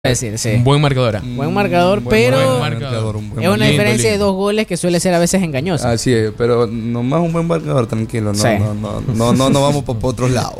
decir, sí. Un buen marcador. Buen marcador, pero buen es una lindo, diferencia de lindo. 2 goles que suele ser a veces engañosa. Así es, pero nomás un buen marcador, tranquilo, Sí. no vamos por otros lados.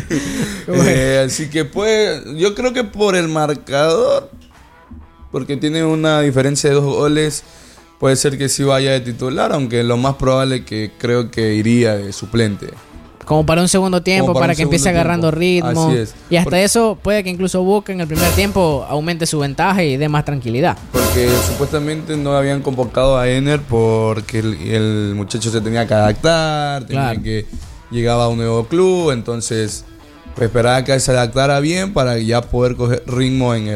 Así que pues, yo creo que por el marcador, porque tiene una diferencia de 2 goles, puede ser que sí vaya de titular, aunque lo más probable que creo que iría de suplente. Como para un segundo tiempo, Como para un que empiece segundo agarrando tiempo. ritmo. Así es. Y hasta eso puede que incluso Boca en el primer tiempo aumente su ventaja y dé más tranquilidad. Porque supuestamente no habían convocado a Ener porque el muchacho se tenía que adaptar, Claro. que llegaba a un nuevo club, entonces pues, esperaba que se adaptara bien para ya poder coger ritmo en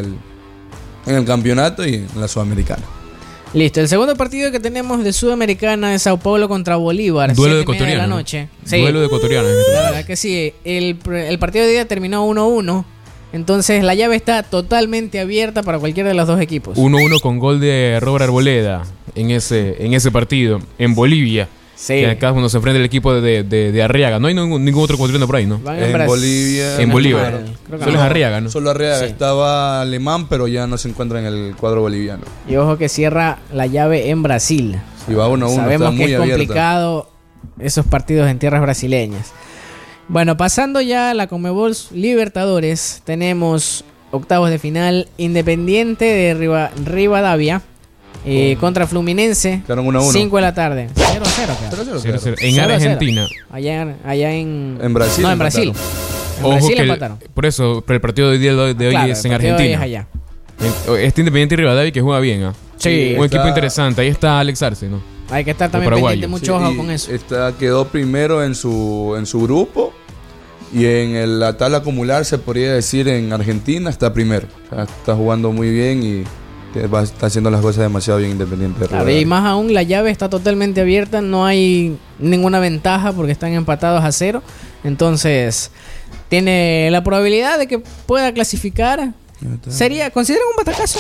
el campeonato y en la Sudamericana. Listo, el segundo partido que tenemos de Sudamericana es Sao Paulo contra Bolívar. Duelo de 7:30 de la ecuatorianos. noche. Sí, Duelo de ecuatorianos. la verdad que sí. El partido de día terminó 1-1. Entonces la llave está totalmente abierta para cualquiera de los dos equipos. 1-1 con gol de Robert Arboleda en ese partido, en Bolivia. Sí. Que acá uno se enfrenta al equipo de Arriaga. No hay ningún otro ecuatoriano por ahí, ¿no? Van En Brasil. Bolivia. En Bolívar. Creo que Solo no. es Arriaga, ¿no? Solo Arriaga, Sí. estaba alemán, pero ya no se encuentra en el cuadro boliviano. Y ojo que cierra la llave en Brasil. Y va 1-1, Sabemos está que muy es abierta. complicado esos partidos en tierras brasileñas. Bueno, pasando ya a la Conmebol Libertadores, tenemos octavos de final Independiente de Rivadavia contra Fluminense. Quedaron 1-1. 5 de la tarde. 0-0. quedaron. 0-0. En 0-0. Argentina. Allá en Brasil No, en Brasil. empataron. En Ojo Brasil que empataron. por eso, pero el partido de hoy, Claro, es el en partido de hoy es Argentina. allá. Este Independiente y Rivadavia que juega bien, ¿ah? Sí, Un está- equipo interesante. Ahí está Alex Arce, ¿no? Hay que estar también paraguayo. pendiente, mucho Sí, ojo y con eso. quedó primero en su grupo y en la tabla acumular se podría decir en Argentina está primero. O sea, está jugando muy bien y está haciendo las cosas demasiado bien Independiente de Claro, Rivadavia. y más aún la llave está totalmente abierta, no hay ninguna ventaja porque están empatados a 0. Entonces, tiene la probabilidad de que pueda clasificar. ¿Consideran un batacazo?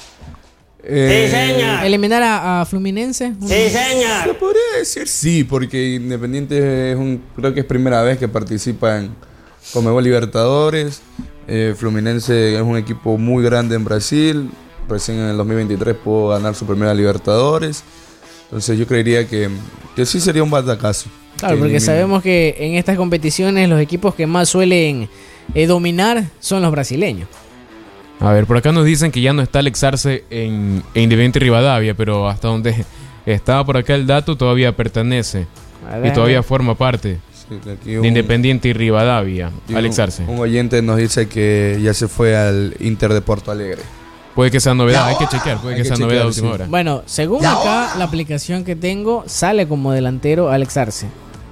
Eliminar a Fluminense. Se podría decir sí, porque Independiente creo que es primera vez que participa en Conmebol Libertadores. Fluminense es un equipo muy grande en Brasil. Recién en el 2023 pudo ganar su primera Libertadores. Entonces yo creería que sí sería un batacazo. Claro, Que porque elimine. sabemos que en estas competiciones los equipos que más suelen dominar son los brasileños. A ver, por acá nos dicen que ya no está Alex Arce en Independiente y Rivadavia, pero hasta donde estaba por acá el dato todavía pertenece y todavía forma parte Sí, aquí de Independiente y Rivadavia, Alex Arce. Un oyente nos dice que ya se fue al Inter de Porto Alegre. Puede que sea novedad, hay que chequear, puede Hay que que sea novedad a chequear, última sí. hora. Bueno, según acá la aplicación que tengo, sale como delantero Alex Arce.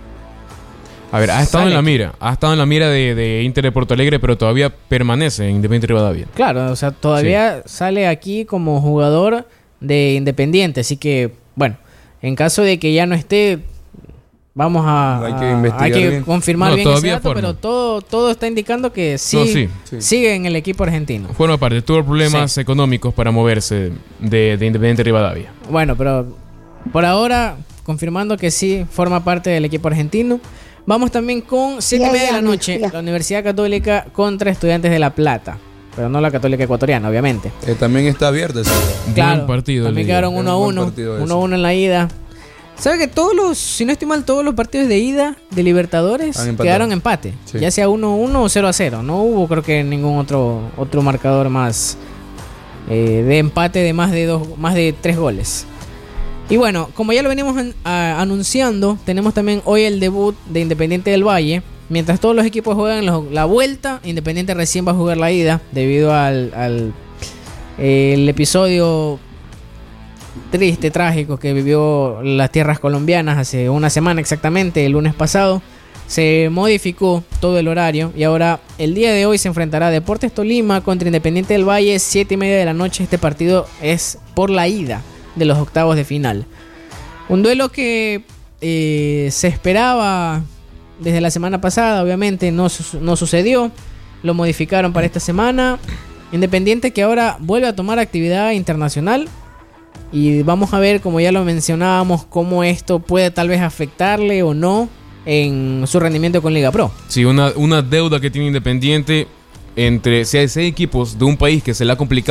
A ver, ha estado Sale. en la mira de Inter de Porto Alegre, pero todavía permanece en Independiente y Rivadavia. Claro, o sea, todavía sale aquí como jugador de Independiente. Así que, bueno, en caso de que ya no esté, vamos Hay que investigar hay que bien. confirmar No, bien ese todavía dato, forma. pero todo está indicando que sí, No, sí. sigue en el equipo argentino. Forma parte, tuvo problemas económicos para moverse de Independiente y Rivadavia. Bueno, pero por ahora, confirmando que sí forma parte del equipo argentino. Vamos también con 7:30 de la noche, la Universidad Católica contra Estudiantes de La Plata. Pero no la Católica Ecuatoriana, obviamente. También está abierta esa. Claro, Buen partido. también le digo. quedaron 1-1. 1-1 en la ida. ¿Sabe que si no estoy mal, todos los partidos de ida de Libertadores Han empatado. quedaron empate? Sí. Ya sea 1-1 o 0-0. No hubo, creo que, ningún otro marcador más de empate de más de 3 goles. Y bueno, como ya lo venimos anunciando, tenemos también hoy el debut de Independiente del Valle. Mientras todos los equipos juegan la vuelta, Independiente recién va a jugar la ida debido al el episodio triste, trágico que vivió las tierras colombianas hace una semana exactamente, el lunes pasado. Se modificó todo el horario y ahora el día de hoy se enfrentará Deportes Tolima contra Independiente del Valle, 7:30 de la noche. Este partido es por la ida de los octavos de final. Un duelo que se esperaba desde la semana pasada, obviamente no sucedió. Lo modificaron para esta semana. Independiente que ahora vuelve a tomar actividad internacional. Y vamos a ver, como ya lo mencionábamos, cómo esto puede tal vez afectarle o no en su rendimiento con Liga Pro. Sí, una deuda que tiene Independiente entre si hay 6 equipos de un país que se le ha complicado